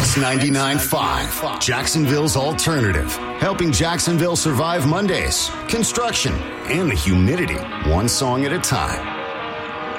Kiss 99.5, Jacksonville's alternative, helping Jacksonville survive Mondays, construction, and the humidity, one song at a time.